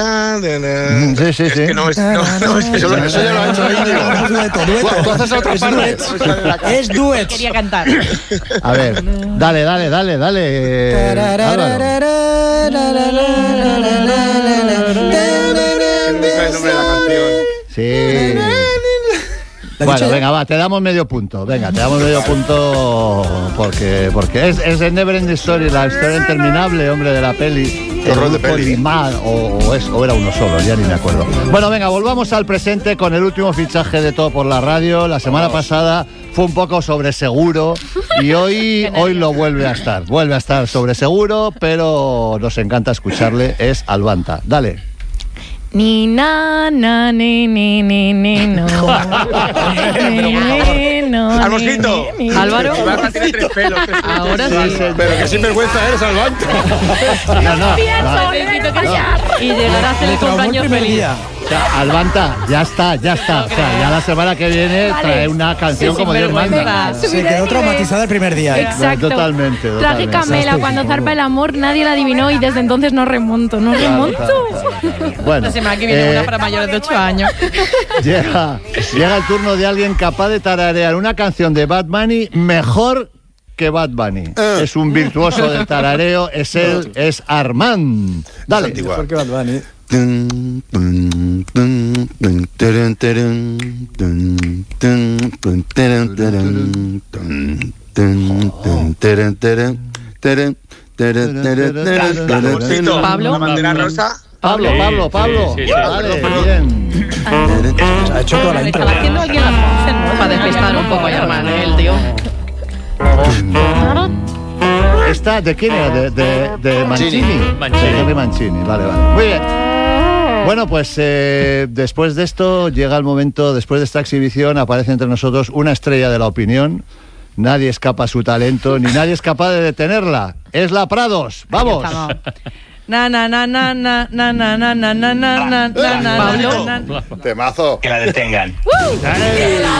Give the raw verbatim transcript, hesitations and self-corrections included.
Sí, sí, sí. Es que no es... No, no, es que eso, eso ya lo ha hecho Íñigo. Dueto, dueto. Tú haces otra parte. Es duet. Quería cantar. A ver, dale, dale, dale, dale. Álvaro. El nombre de la canción. Sí. Bueno, venga, va, te damos medio punto. Venga, te damos medio punto porque porque es, es el Never Ending Story, la historia interminable, hombre, de la peli. El rol de peli. Limán, o, o, es, o era uno solo, ya ni me acuerdo. Bueno, venga, volvamos al presente con el último fichaje de Todo por la Radio. La semana pasada fue un poco sobre seguro y hoy, hoy lo vuelve a estar. Vuelve a estar sobre seguro, pero nos encanta escucharle. Es Albanta. Dale. Ni na na ni ni ni ni no. Ni, ni, no, ¡Al ni, mosquito! ni, ni. Álvaro. Ibarra tiene tres pelos. Tres pelos. Ahora Sí, sí. sí. Pero qué sinvergüenza eres, Albanta. No, no, no. Necesito callar. Y llegar a hacer el cumpleaños feliz. O sea, Albanta, ya está, ya está. O sea, ya la semana que viene Vale. trae una canción Sí, como Dios sinvergüenza. manda. Se quedó traumatizada el primer día. ¿eh? Exacto. Totalmente, totalmente. Trágica Mela, cuando zarpa el amor, nadie la adivinó y desde entonces no remonto, no remonto. Claro, claro, claro. Bueno, La semana que viene eh, una para mayores de ocho años. llega, llega el turno de alguien capaz de tararear una canción de Bad Bunny mejor que Bad Bunny. Es un virtuoso del tarareo, es él, es Armand. Dale. Antigua. ¿Por qué Bad Bunny? Pablo. La bandera rosa. Pablo, Pablo, Pablo. Sí, sí, sí. Dale, bien. Ha hecho toda la Le intro. estaba haciendo alguien las voces, ¿no? Para despistar un poco a hermano, el tío. ¿Esta de quién era? De, de, de Mancini. Mancini. De Henry Mancini, vale, vale. Muy bien. Bueno, pues eh, después de esto llega el momento, después de esta exhibición aparece entre nosotros una estrella de la opinión. Nadie escapa a su talento, ni nadie es capaz de detenerla. Es la Prados. ¡Vamos! Na na na na na na na na na na na na na. Pablo. Temazo. Que la detengan. ¡Ay!